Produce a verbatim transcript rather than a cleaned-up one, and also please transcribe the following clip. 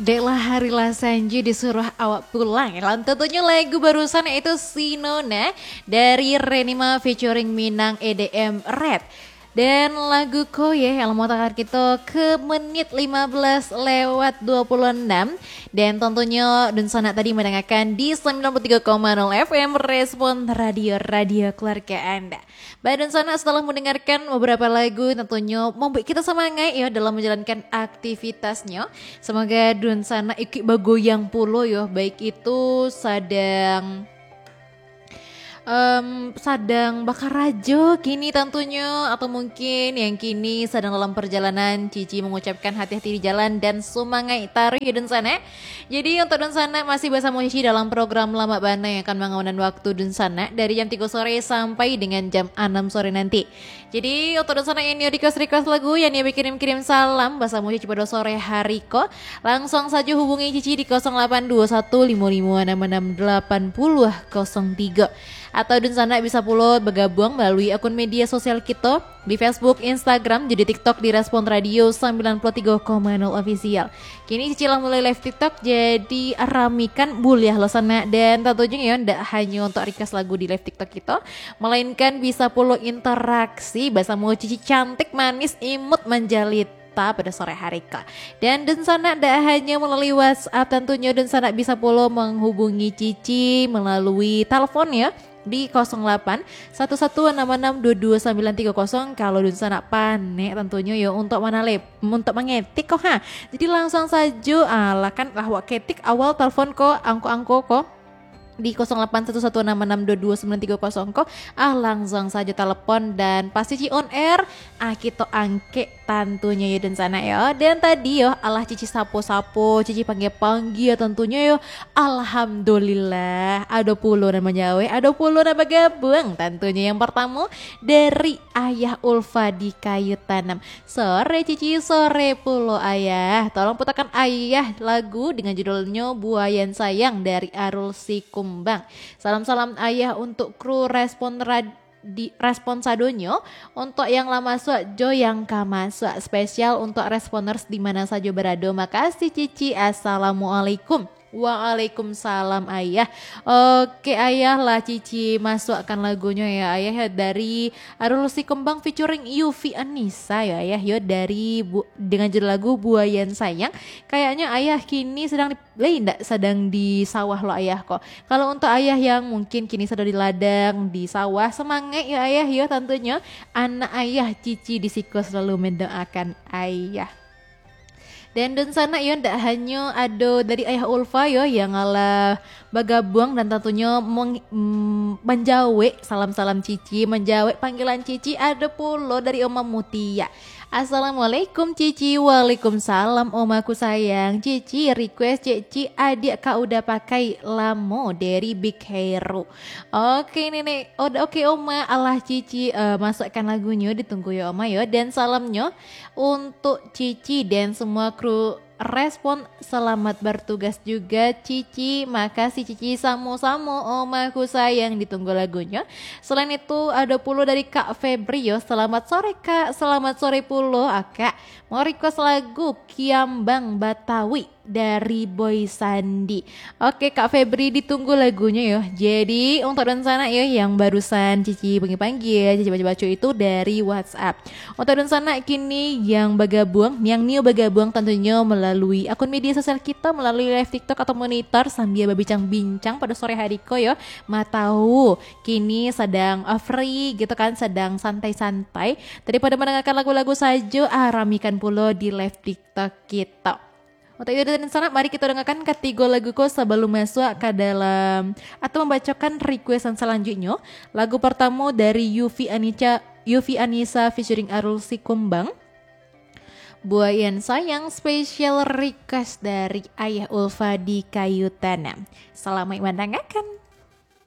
Dela Harila Sanju disuruh awak pulang. Dan tentunya lagu barusan yaitu Sinona dari Renima featuring Minang E D M Red. Dan lagu Koye yang mau takar kita ke menit lima belas lewat dua puluh enam. Dan tentunya dan sana tadi mendengarkan di sembilan puluh tiga koma nol F M Respon Radio-Radio keluarga Anda. Badan sana setelah mendengarkan beberapa lagu tentunya membuat kita semangat ya dalam menjalankan aktivitasnya. Semoga dun sana ikut bagoyang pulo ya, baik itu sedang Um, sedang bakar rajo kini tentunya, atau mungkin yang kini sedang dalam perjalanan. Cici mengucapkan hati-hati di jalan dan semangat taruh ya dan sana. Jadi untuk dan sana masih bersama Cici dalam program Lama Bana yang akan mengawanan waktu dan sana dari jam tiga sore sampai dengan jam enam sore nanti. Jadi untuk dan sana ini request-request lagu yang dia kirim-kirim salam bersama Cici pada sore hari kok. Langsung saja hubungi Cici di nol delapan dua satu lima lima enam enam delapan nol nol tiga. Atau dan sana bisa pula bergabung melalui akun media sosial kita di Facebook, Instagram, jadi TikTok di Respon Radio sembilan puluh tiga koma nol Official. Kini cicilah mulai live TikTok, jadi ramikan buliah lo sana. Dan tentunya ya tidak hanya untuk request lagu di live TikTok kita, melainkan bisa pula interaksi bersama Cici cantik, manis, imut, menjalit pada sore hari kak. Dan dan sana tidak hanya melalui WhatsApp tentunya, dan sana bisa pula menghubungi Cici melalui telepon ya di nol delapan satu satu enam enam dua dua sembilan tiga nol. Kalau dan sana panek tentunya ya untuk mana lep untuk mengetik kok ha. Jadi langsung saja ala kan lah ketik awal telepon kok angko-angko kok di nol delapan satu satu enam enam dua dua sembilan tiga nol kok. Ah langsung saja telepon dan pasti Cici on air. Ah kita angke tentunya ya dan sana ya. Dan tadi yo Allah Cici sapo-sapo, Cici panggil-panggil ya tentunya yo. Alhamdulillah ada puluh nama Jawa, ada puluh nama gabung. Tentunya yang pertama dari Ayah Ulfa di Kayu Tanam. Sore Cici, sore pulo Ayah. Tolong putarkan Ayah lagu dengan judulnya Buayan Sayang dari Arul Sikumbang. Salam-salam Ayah untuk kru Respon Radio di respon sadonyo. Untuk yang lama suak jo yang kama suak spesial untuk responers di mana saja berada. Makasih Cici. Assalamualaikum. Waalaikumsalam Ayah. Oke Ayah lah Cici masukkan lagunya ya Ayah ya, dari Arul Sikumbang featuring Yufi Anissa ya Ayah ya, dari bu, dengan judul lagu Buayan Sayang. Kayaknya Ayah kini sedang di enggak sedang di sawah lo Ayah kok. Kalau untuk Ayah yang mungkin kini sedang di ladang, di sawah, semangat ya Ayah ya tentunya. Anak Ayah Cici di Siko selalu mendoakan Ayah. Dan dan sana ya tidak hanya ada dari Ayah Ulfa ya yang ngalah bergabung dan tentunya meng, mm, menjawe salam-salam Cici, menjawe panggilan Cici ada pula dari Oma Mutia. Assalamualaikum Cici. Waalaikumsalam omaku sayang. Cici request Cici adik kak udah pakai lamo dari Big Hero. Oke nenek, udah oke Oma. Allah Cici uh, masukkan lagunya, ditunggu ya Oma ya. Dan salamnya untuk Cici dan semua kru Respon, selamat bertugas juga Cici. Makasih Cici, sama-sama omaku sayang, ditunggu lagunya. Selain itu ada pula dari Kak Febri yo. Selamat sore Kak, selamat sore pulo Kak. Mau request lagu Kiambang Batawi dari Boy Sandi. Oke Kak Febri, ditunggu lagunya yo. Jadi untuk dan sana ya yang barusan Cici panggil-panggil, Cici baca-baca itu dari WhatsApp. Untuk dan sana kini yang bergabung, yang new bergabung tentunya melalui akun media sosial kita, melalui live TikTok atau monitor sambil berbincang-bincang pada sore hari ko yo. Ma tahu kini sedang uh, free gitu kan, sedang santai-santai. Daripada mendengarkan lagu-lagu saja, ah ramikan pula di live TikTok kita. Untuk itu dan sana mari kita dengarkan ketiga lagu ko sebelum masuk ke dalam atau membacakan requestan selanjutnya. Lagu pertama dari Yufi Anissa, Yufi Anissa featuring Arul Sikumbang, Buayan Sayang, special request dari Ayah Ulfa di Kayu Tanam. Selamat mendengarkan.